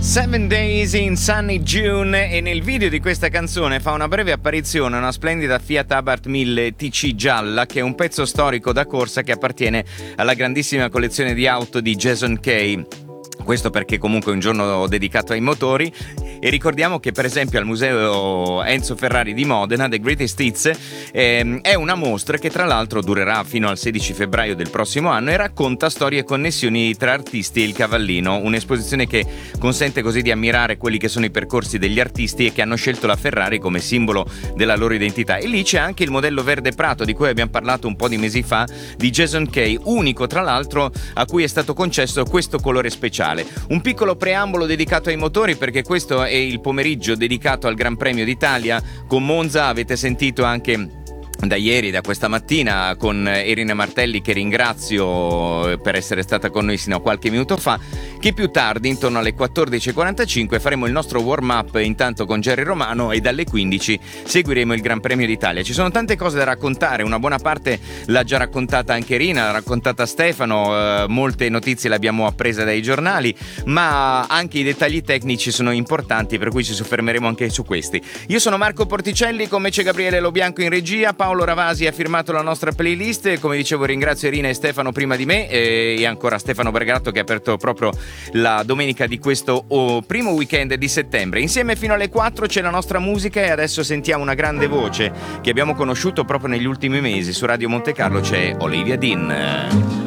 Seven Days in Sunny June, e nel video di questa canzone fa una breve apparizione una splendida Fiat Abarth 1000 TC gialla, che è un pezzo storico da corsa che appartiene alla grandissima collezione di auto di Jason Kay. Questo perché comunque è un giorno dedicato ai motori, e ricordiamo che per esempio al museo Enzo Ferrari di Modena, The Greatest Hits, è una mostra che tra l'altro durerà fino al 16 febbraio del prossimo anno e racconta storie e connessioni tra artisti e il cavallino, un'esposizione che consente così di ammirare quelli che sono i percorsi degli artisti e che hanno scelto la Ferrari come simbolo della loro identità. E lì c'è anche il modello verde prato di cui abbiamo parlato un po' di mesi fa, di Jason Kay, unico tra l'altro a cui è stato concesso questo colore speciale. Un piccolo preambolo dedicato ai motori, perché questo è il pomeriggio dedicato al Gran Premio d'Italia con Monza. Avete sentito anche da ieri, da questa mattina, con Irina Martelli, che ringrazio per essere stata con noi sino a qualche minuto fa, che più tardi, intorno alle 14.45, faremo il nostro warm-up intanto con Jerry Romano, e dalle 15 seguiremo il Gran Premio d'Italia. Ci sono tante cose da raccontare, una buona parte l'ha già raccontata anche Irina, l'ha raccontata Stefano, molte notizie le abbiamo apprese dai giornali, ma anche i dettagli tecnici sono importanti, per cui ci soffermeremo anche su questi. Io sono Marco Porticelli, con me c'è Gabriele Lobianco in regia, Paolo Ravasi ha firmato la nostra playlist, e come dicevo ringrazio Irina e Stefano prima di me, e ancora Stefano Bergato che ha aperto proprio la domenica di questo primo weekend di settembre. Insieme fino alle 4 c'è la nostra musica, e adesso sentiamo una grande voce che abbiamo conosciuto proprio negli ultimi mesi. Su Radio Monte Carlo c'è Olivia Dean.